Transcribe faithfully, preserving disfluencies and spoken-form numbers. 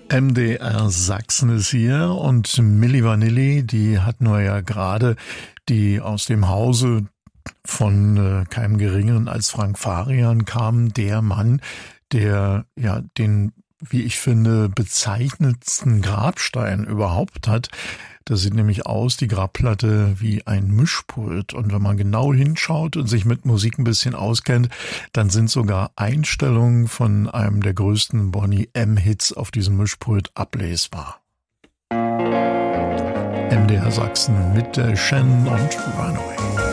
M D R Sachsen ist hier und Milli Vanilli, die hatten wir ja gerade, die aus dem Hause von äh, keinem Geringeren als Frank Farian kam, der Mann, der ja den, wie ich finde, bezeichnendsten Grabstein überhaupt hat. Das sieht nämlich aus, die Grabplatte, wie ein Mischpult. Und wenn man genau hinschaut und sich mit Musik ein bisschen auskennt, dann sind sogar Einstellungen von einem der größten Boney M-Hits auf diesem Mischpult ablesbar. M D R Sachsen mit der Shannon und Runaway.